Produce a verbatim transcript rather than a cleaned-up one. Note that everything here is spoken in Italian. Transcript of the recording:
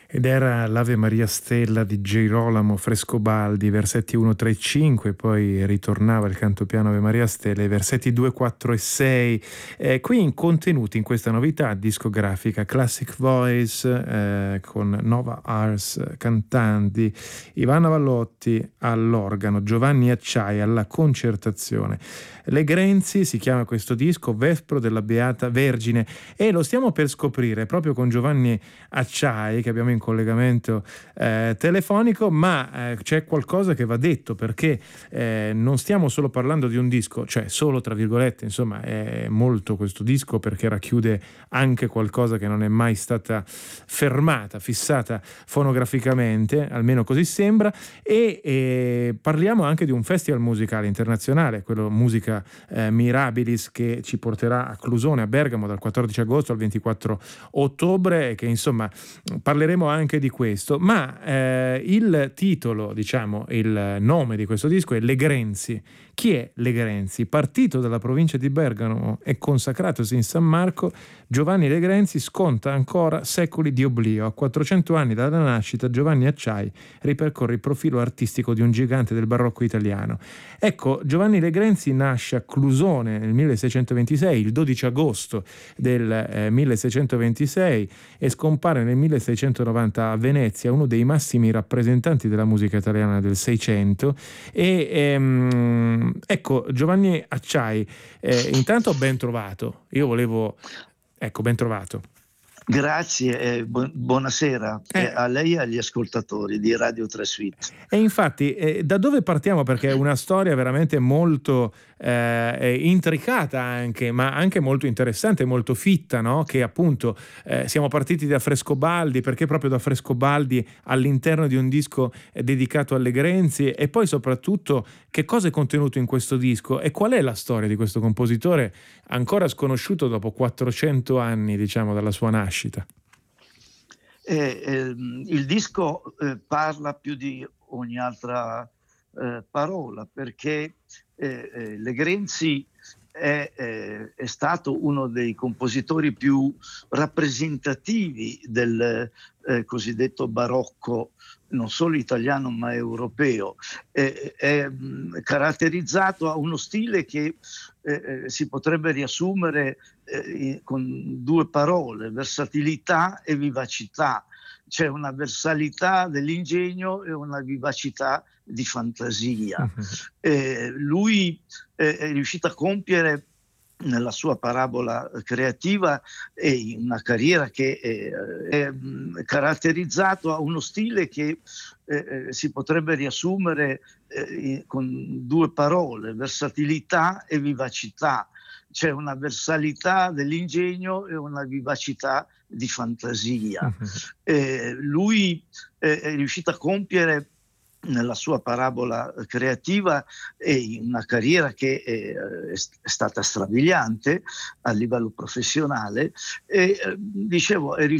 Ed era l'Ave Maria Stella di Girolamo Frescobaldi, versetti uno, tre, cinque, poi ritornava il canto piano Ave Maria Stella, i versetti due, quattro e sei. Eh, qui in contenuti in questa novità discografica, Classic Voice eh, con Nova Ars cantanti, Ivana Vallotti all'organo, Giovanni Acciai alla concertazione. Le Grenzi si chiama questo disco, Vespro della Beata Vergine, e lo stiamo per scoprire proprio con Giovanni Acciai, che abbiamo in collegamento eh, telefonico, ma eh, c'è qualcosa che va detto, perché eh, non stiamo solo parlando di un disco, cioè solo tra virgolette, insomma è molto questo disco perché racchiude anche qualcosa che non è mai stata fermata, fissata fonograficamente, almeno così sembra, e, e parliamo anche di un festival musicale internazionale, quello Musica eh, Mirabilis, che ci porterà a Clusone, a Bergamo, dal quattordici agosto al ventiquattro ottobre, e che insomma parleremo anche di questo, ma eh, il titolo, diciamo il nome di questo disco è Le Grenzi. Chi è Le Grenzi? Partito dalla provincia di Bergamo e consacratosi in San Marco, Giovanni Le Grenzi sconta ancora secoli di oblio. A quattrocento anni dalla nascita, Giovanni Acciai ripercorre il profilo artistico di un gigante del barocco italiano. Ecco, Giovanni Le Grenzi nasce a Clusone nel milleseicentoventisei, il dodici agosto del eh, milleseicentoventisei, e scompare nel milleseicentonovanta a Venezia, uno dei massimi rappresentanti della musica italiana del Seicento. E ehm, ecco, Giovanni Acciai, eh, intanto ben trovato. Io volevo, ecco, ben trovato. Grazie e bu- buonasera Eh. eh, a lei e agli ascoltatori di Radio tre Suite. E infatti, eh, da dove partiamo? Perché è una storia veramente molto eh, intricata anche, ma anche molto interessante, molto fitta, no? Che appunto eh, siamo partiti da Frescobaldi, perché proprio da Frescobaldi all'interno di un disco dedicato alle Grenzi, e poi soprattutto che cosa è contenuto in questo disco e qual è la storia di questo compositore ancora sconosciuto dopo quattrocento anni, diciamo, dalla sua nascita. Eh, eh, il disco eh, parla più di ogni altra eh, parola, perché eh, eh, Le Grenzi è, eh, è stato uno dei compositori più rappresentativi del eh, cosiddetto barocco, non solo italiano ma europeo. Eh, è mh, caratterizzato da uno stile che eh, si potrebbe riassumere eh, con due parole: versatilità e vivacità. C'è una versalità dell'ingegno e una vivacità di fantasia. Uh-huh. Eh, lui eh, è riuscito a compiere nella sua parabola creativa e in una carriera che è, è caratterizzato da uno stile che eh, si potrebbe riassumere eh, con due parole: versatilità e vivacità. C'è una versalità dell'ingegno e una vivacità di fantasia. Uh-huh. Eh, lui eh, è riuscito a compiere nella sua parabola creativa e in una carriera che è, è stata strabiliante a livello professionale, e dicevo è